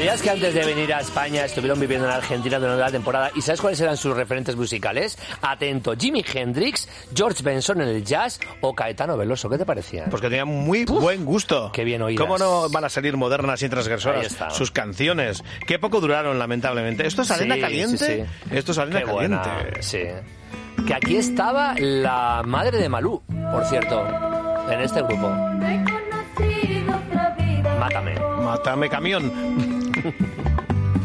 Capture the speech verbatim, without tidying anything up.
¿Sabías que antes de venir a España estuvieron viviendo en Argentina durante la temporada? ¿Y sabes cuáles eran sus referentes musicales? Atento, Jimi Hendrix, George Benson en el jazz o Caetano Veloso. ¿Qué te parecía? Pues que tenía muy Uf, buen gusto. Qué bien oídas. ¿Cómo no van a salir modernas y transgresoras sus canciones? Qué poco duraron, lamentablemente. ¿Esto es arena sí, caliente? Sí, sí. Esto es arena Qué caliente. Buena. Sí. Que aquí estaba la madre de Malú, por cierto, en este grupo. Mátame. Mátame, camión.